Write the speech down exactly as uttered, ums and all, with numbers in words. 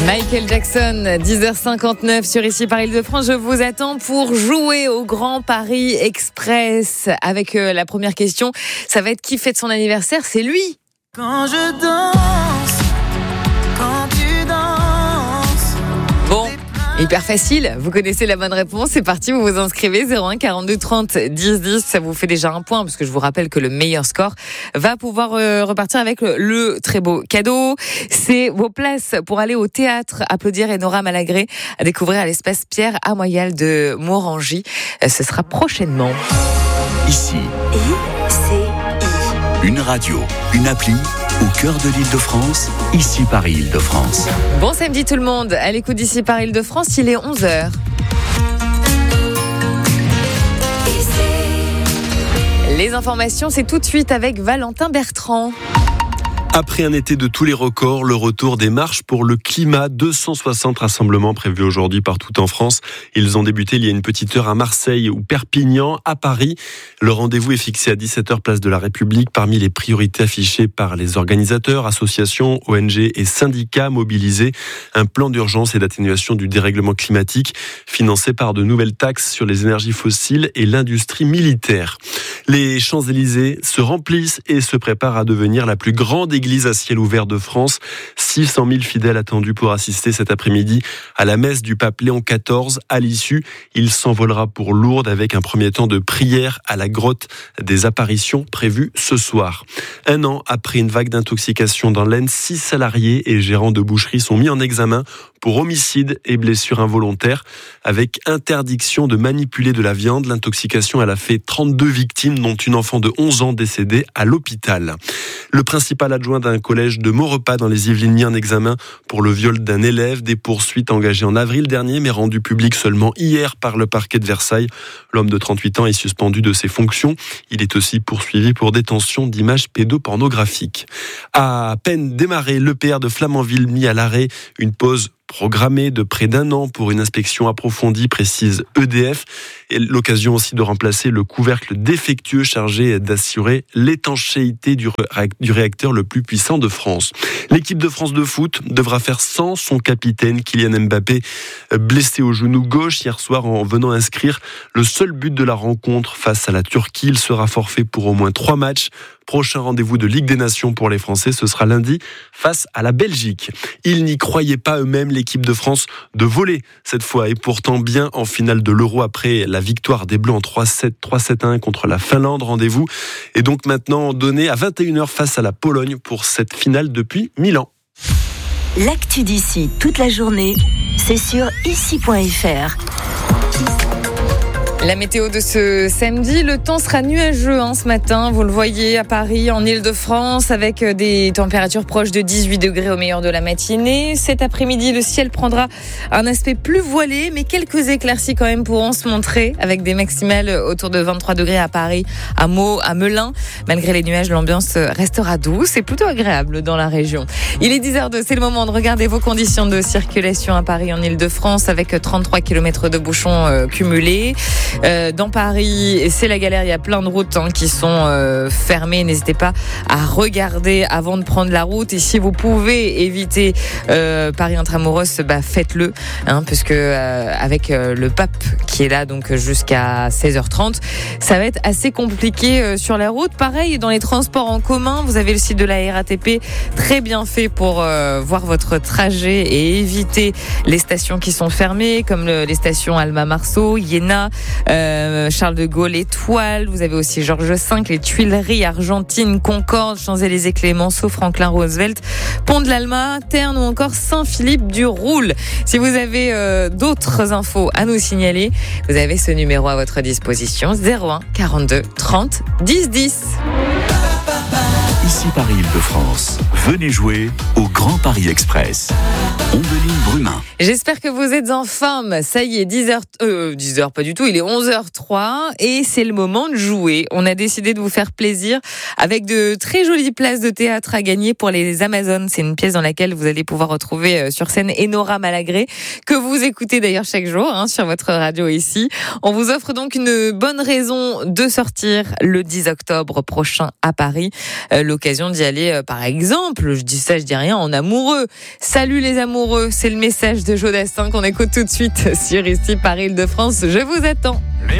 Michael Jackson, dix heures cinquante-neuf sur Ici par Île-de-France. Je vous attends pour jouer au Grand Paris Express. Avec euh, la première question, ça va être qui fête son anniversaire? C'est lui. Quand je danse, quand tu danses. Bon, hyper facile. Vous connaissez la bonne réponse. C'est parti, vous vous inscrivez. zéro un quarante-deux trente dix dix. Ça vous fait déjà un point, parce que je vous rappelle que le meilleur score va pouvoir euh, repartir avec le, le très beau cadeau. C'est vos places pour aller au théâtre applaudir Enora Malagré, à découvrir à l'espace Pierre Amoyal de Morangy. Euh, ce sera prochainement. Ici, I C I. une radio, une appli au cœur de l'Île-de-France, Ici Paris Île-de-France. Bon samedi tout le monde, à l'écoute d'Ici par Île-de-France, il est onze heures. Les informations, c'est tout de suite avec Valentin Bertrand. Après un été de tous les records, le retour des marches pour le climat. deux cent soixante rassemblements prévus aujourd'hui partout en France. Ils ont débuté il y a une petite heure à Marseille ou Perpignan. À Paris, le rendez-vous est fixé à dix-sept heures place de la République. Parmi les priorités affichées par les organisateurs, associations, O N G et syndicats mobilisés, un plan d'urgence et d'atténuation du dérèglement climatique financé par de nouvelles taxes sur les énergies fossiles et l'industrie militaire. Les Champs-Élysées se remplissent et se préparent à devenir la plus grande église à ciel ouvert de France. six cent mille fidèles attendus pour assister cet après-midi à la messe du pape Léon quatorze. À l'issue, il s'envolera pour Lourdes avec un premier temps de prière à la grotte des apparitions prévues ce soir. Un an après une vague d'intoxication dans l'Aisne, six salariés et gérants de boucherie sont mis en examen pour homicide et blessure involontaire avec interdiction de manipuler de la viande. L'intoxication, elle a fait trente-deux victimes, dont une enfant de onze ans décédée à l'hôpital. Le principal adjoint d'un collège de Maurepas dans les Yvelines mis en examen pour le viol d'un élève. Des poursuites engagées en avril dernier mais rendues publiques seulement hier par le parquet de Versailles. L'homme de trente-huit ans est suspendu de ses fonctions. Il est aussi poursuivi pour détention d'images pédopornographiques. À peine démarré, l'E P R de Flamanville mis à l'arrêt. Une pause programmée de près d'un an pour une inspection approfondie, précise E D F. Et l'occasion aussi de remplacer le couvercle défectueux chargé d'assurer l'étanchéité du, ré- du réacteur le plus puissant de France. L'équipe de France de foot devra faire sans son capitaine Kylian Mbappé, blessé au genou gauche hier soir en venant inscrire le seul but de la rencontre face à la Turquie. Il sera forfait pour au moins trois matchs. Prochain rendez-vous de Ligue des Nations pour les Français, ce sera lundi face à la Belgique. Ils n'y croyaient pas eux-mêmes, l'équipe de France de volley cette fois, et pourtant bien en finale de l'Euro après la victoire des Bleus en trois sept, trois sept à un contre la Finlande. Rendez-vous est donc maintenant donné à vingt et une heures face à la Pologne pour cette finale depuis Milan. L'actu d'ici toute la journée, c'est sur ici point f r. La météo de ce samedi, le temps sera nuageux hein, ce matin, vous le voyez à Paris, en Île-de-France, avec des températures proches de dix-huit degrés au meilleur de la matinée. Cet après-midi, le ciel prendra un aspect plus voilé, mais quelques éclaircies quand même pourront se montrer, avec des maximales autour de vingt-trois degrés à Paris, à Meaux, à Melun. Malgré les nuages, l'ambiance restera douce et plutôt agréable dans la région. Il est dix heures deux, c'est le moment de regarder vos conditions de circulation à Paris, en Île-de-France, avec trente-trois kilomètres de bouchons euh, cumulés. Euh, dans Paris, c'est la galère, il y a plein de routes hein, qui sont euh, fermées. N'hésitez pas à regarder avant de prendre la route. Et si vous pouvez éviter euh, Paris Intramuros, bah, faites-le, hein, puisque euh, avec euh, le pape qui est là donc jusqu'à seize heures trente, ça va être assez compliqué euh, sur la route. Pareil, dans les transports en commun, vous avez le site de la R A T P très bien fait pour euh, voir votre trajet et éviter les stations qui sont fermées, comme le, les stations Alma Marceau, Iéna, Euh, Charles de Gaulle, Étoile. Vous avez aussi Georges cinq, les Tuileries, Argentine, Concorde, Champs-Élysées, Clémenceau, Franklin Roosevelt, Pont de l'Alma, Terne ou encore Saint-Philippe du Roule. Si vous avez euh, d'autres infos à nous signaler, vous avez ce numéro à votre disposition, zéro un quarante-deux trente dix dix. Ici Paris Île-de-France. Venez jouer au Grand Paris Express. Ombeline Brumain. J'espère que vous êtes en forme. Ça y est, dix heures, euh, dix heures pas du tout, il est onze heures trois et c'est le moment de jouer. On a décidé de vous faire plaisir avec de très jolies places de théâtre à gagner pour les Amazones. C'est une pièce dans laquelle vous allez pouvoir retrouver sur scène Enora Malagré, que vous écoutez d'ailleurs chaque jour hein, sur votre radio ici. On vous offre donc une bonne raison de sortir le dix octobre prochain à Paris. Euh, l'occasion d'y aller, euh, par exemple, je dis ça, je dis rien, en amoureux. Salut les amoureux, c'est le message de Jodassin qu'on écoute tout de suite sur ici par Île-de-France. Je vous attends.